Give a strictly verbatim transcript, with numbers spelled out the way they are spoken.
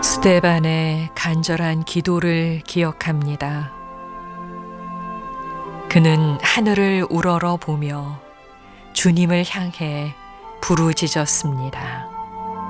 스데반의 간절한 기도를 기억합니다. 그는 하늘을 우러러 보며 주님을 향해 부르짖었습니다.